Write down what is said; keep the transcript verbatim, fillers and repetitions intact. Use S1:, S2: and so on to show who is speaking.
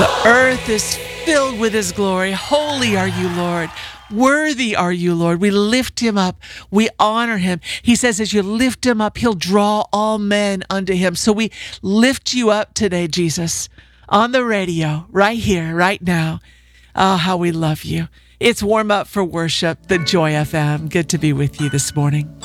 S1: The earth is filled with his glory. Holy are you, Lord. Worthy are you, Lord. We lift him up. We honor him. He says, as you lift him up, he'll draw all men unto him. So we lift you up today, Jesus, on the radio, right here, right now. Oh, how we love you. It's Warm Up for Worship, the Joy F M. Good to be with you this morning.